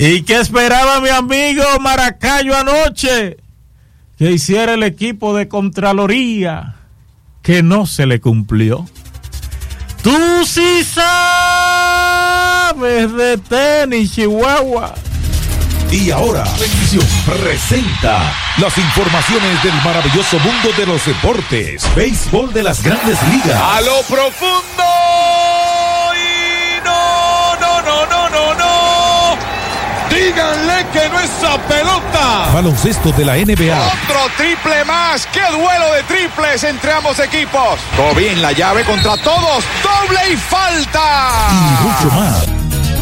¿Y qué esperaba mi amigo Maracayo anoche? Que hiciera el equipo de Contraloría, que no se le cumplió. Tú sí sabes de tenis, Chihuahua. Y ahora, Bendición presenta las informaciones del maravilloso mundo de los deportes. Béisbol de las Grandes Ligas. A lo profundo. Y no. Díganle que no es esa pelota. Baloncesto de la NBA. Otro triple más. ¡Qué duelo de triples entre ambos equipos! Todo bien, la llave contra todos. Doble y falta. Y mucho más.